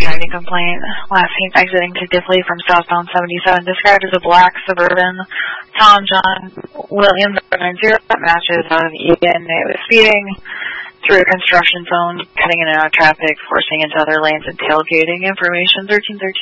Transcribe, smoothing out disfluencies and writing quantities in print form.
driving complaint. Last seen exiting to Giffley from southbound 77, described as a black Suburban Tom John Williams 090 that matches out of Egan. It was speeding through a construction zone, cutting in and out of traffic, forcing into other lanes and tailgating. Information 1313